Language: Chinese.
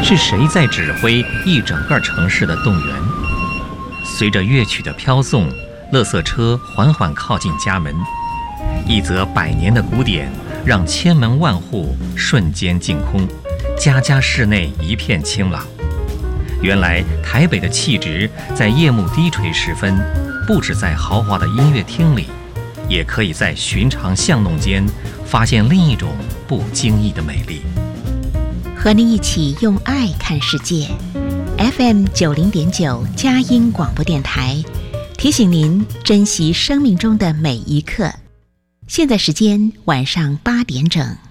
是谁在指挥一整个城市的动员？随着乐曲的飘送，垃圾车缓缓靠近家门，一则100年的古典让千门万户瞬间净空，家家室内一片清朗。原来台北的气质在夜幕低垂时分，不止在豪华的音乐厅里，也可以在寻常巷弄间发现另一种不经意的美丽。 和您一起用爱看世界。FM 90.9佳音广播电台提醒您珍惜生命中的每一刻。现在时间晚上8点整。